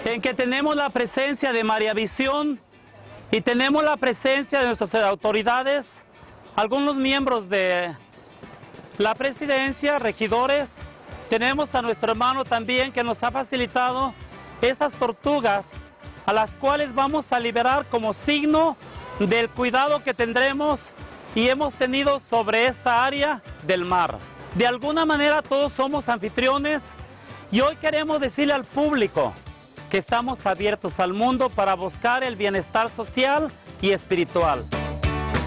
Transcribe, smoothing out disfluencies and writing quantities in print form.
en que tenemos la presencia de María Visión y tenemos la presencia de nuestras autoridades, algunos miembros de la presidencia, regidores. Tenemos a nuestro hermano también que nos ha facilitado estas tortugas, a las cuales vamos a liberar como signo del cuidado que tendremos y hemos tenido sobre esta área del mar. De alguna manera todos somos anfitriones y hoy queremos decirle al público que estamos abiertos al mundo para buscar el bienestar social y espiritual.